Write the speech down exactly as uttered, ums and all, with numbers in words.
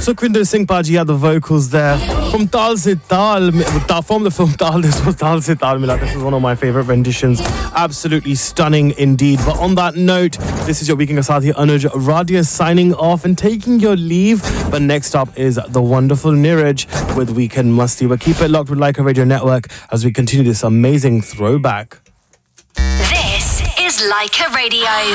Sukhwinder Singh Paji had the vocals there. From Tal Se Tal, from the film Tal, this was Tal Se Tal Mila. This is one of my favorite renditions. Absolutely stunning indeed. But on that note, this is your weekend Sathi Anuj Radia signing off and taking your leave. But next up is the wonderful Niraj with Weekend Musty. But keep it locked with Leica Radio Network as we continue this amazing throwback. This is Leica Radio.